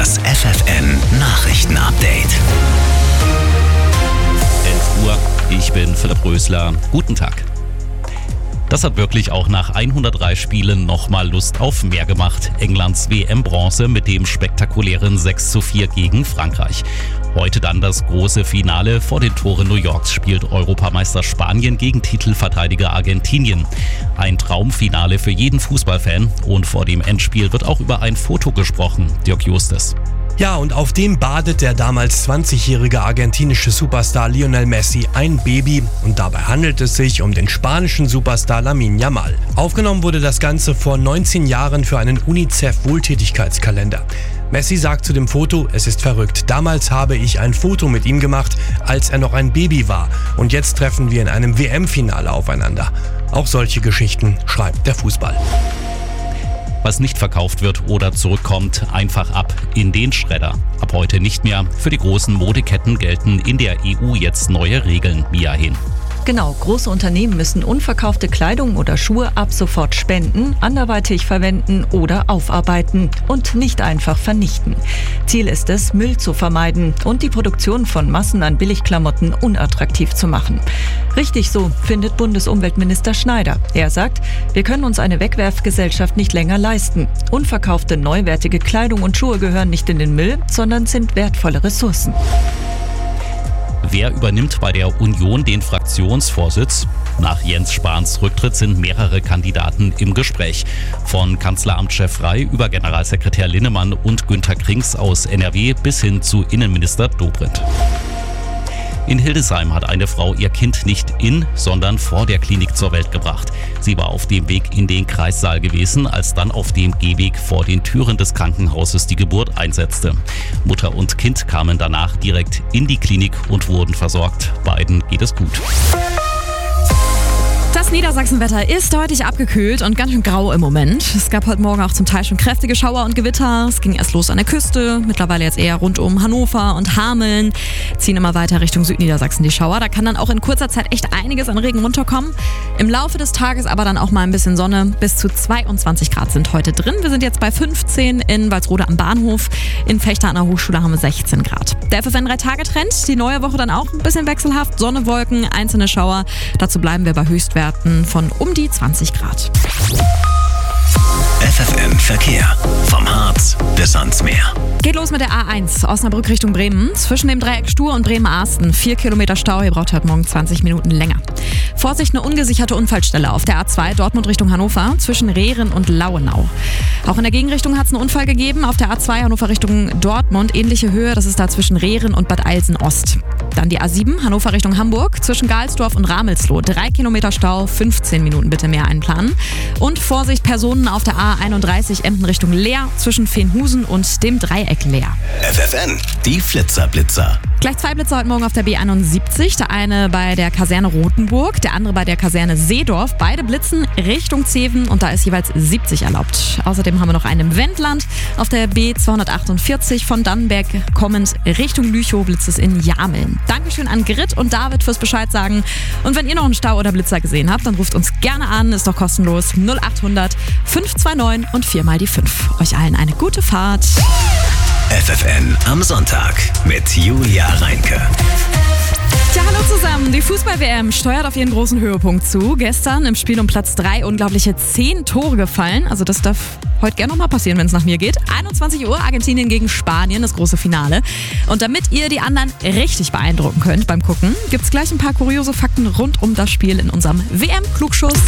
Das FFN Nachrichten-Update. 11 Uhr, ich bin Philipp Rösler. Guten Tag. Das hat wirklich auch nach 103 Spielen nochmal Lust auf mehr gemacht. Englands WM-Bronze mit dem spektakulären 6:4 gegen Frankreich. Heute dann das große Finale. Vor den Toren New Yorks spielt Europameister Spanien gegen Titelverteidiger Argentinien. Ein Traumfinale für jeden Fußballfan. Und vor dem Endspiel wird auch über ein Foto gesprochen. Dirk Justes. Ja, und auf dem badet der damals 20-jährige argentinische Superstar Lionel Messi ein Baby. Und dabei handelt es sich um den spanischen Superstar Lamine Yamal. Aufgenommen wurde das Ganze vor 19 Jahren für einen UNICEF-Wohltätigkeitskalender. Messi sagt zu dem Foto, es ist verrückt. Damals habe ich ein Foto mit ihm gemacht, als er noch ein Baby war. Und jetzt treffen wir in einem WM-Finale aufeinander. Auch solche Geschichten schreibt der Fußball. Was nicht verkauft wird oder zurückkommt, einfach ab in den Schredder. Ab heute nicht mehr. Für die großen Modeketten gelten in der EU jetzt neue Regeln. Mia Hin. Genau, große Unternehmen müssen unverkaufte Kleidung oder Schuhe ab sofort spenden, anderweitig verwenden oder aufarbeiten und nicht einfach vernichten. Ziel ist es, Müll zu vermeiden und die Produktion von Massen an Billigklamotten unattraktiv zu machen. Richtig so, findet Bundesumweltminister Schneider. Er sagt, wir können uns eine Wegwerfgesellschaft nicht länger leisten. Unverkaufte, neuwertige Kleidung und Schuhe gehören nicht in den Müll, sondern sind wertvolle Ressourcen. Wer übernimmt bei der Union den Fraktionsvorsitz? Nach Jens Spahns Rücktritt sind mehrere Kandidaten im Gespräch. Von Kanzleramtschef Rey über Generalsekretär Linnemann und Günter Krings aus NRW bis hin zu Innenminister Dobrindt. In Hildesheim hat eine Frau ihr Kind nicht in, sondern vor der Klinik zur Welt gebracht. Sie war auf dem Weg in den Kreissaal gewesen, als dann auf dem Gehweg vor den Türen des Krankenhauses die Geburt einsetzte. Mutter und Kind kamen danach direkt in die Klinik und wurden versorgt. Beiden geht es gut. Das Niedersachsenwetter ist deutlich abgekühlt und ganz schön grau im Moment. Es gab heute Morgen auch zum Teil schon kräftige Schauer und Gewitter. Es ging erst los an der Küste, mittlerweile jetzt eher rund um Hannover und Hameln. Ziehen immer weiter Richtung Südniedersachsen die Schauer. Da kann dann auch in kurzer Zeit echt einiges an Regen runterkommen. Im Laufe des Tages aber dann auch mal ein bisschen Sonne. Bis zu 22 Grad sind heute drin. Wir sind jetzt bei 15 in Walsrode am Bahnhof. In Vechta an der Hochschule haben wir 16 Grad. Der FFN 3-Tage-Trend, die neue Woche dann auch ein bisschen wechselhaft. Sonne, Wolken, einzelne Schauer. Dazu bleiben wir bei Höchstwerten von um die 20 Grad. FFN Verkehr. Vom Harz bis ans Meer. Geht los mit der A1 Osnabrück Richtung Bremen. Zwischen dem Dreieck Stur und Bremen-Arsten 4 Kilometer Stau. Ihr braucht heute Morgen 20 Minuten länger. Vorsicht, eine ungesicherte Unfallstelle auf der A2 Dortmund Richtung Hannover zwischen Rehren und Lauenau. Auch in der Gegenrichtung hat es einen Unfall gegeben. Auf der A2 Hannover Richtung Dortmund. Ähnliche Höhe, das ist da zwischen Rehren und Bad Eilsen-Ost. Dann die A7 Hannover Richtung Hamburg zwischen Galsdorf und Ramelsloh. 3 Kilometer Stau, 15 Minuten bitte mehr einplanen. Und Vorsicht, Personen auf der A31 Emden Richtung Leer zwischen Veenhusen und dem Dreieck Leer. FFN, die Flitzer-Blitzer. Gleich 2 Blitzer heute Morgen auf der B71. Der eine bei der Kaserne Rothenburg, der andere bei der Kaserne Seedorf. Beide blitzen Richtung Zeven und da ist jeweils 70 erlaubt. Außerdem haben wir noch einen im Wendland. Auf der B248 von Dannenberg kommend Richtung Lüchow blitzt es in Jameln. Dankeschön an Grit und David fürs Bescheid sagen. Und wenn ihr noch einen Stau oder Blitzer gesehen habt, dann ruft uns gerne an. Ist doch kostenlos. 0800 529 und 4 mal die 5. Euch allen eine gute Fahrt. FFN am Sonntag mit Julia Reinke. Tja, hallo zusammen. Die Fußball-WM steuert auf ihren großen Höhepunkt zu. Gestern im Spiel um Platz 3 unglaubliche 10 Tore gefallen. Also das darf heute gerne nochmal passieren, wenn es nach mir geht. 21 Uhr, Argentinien gegen Spanien, das große Finale. Und damit ihr die anderen richtig beeindrucken könnt beim Gucken, gibt es gleich ein paar kuriose Fakten rund um das Spiel in unserem WM-Klugschuss.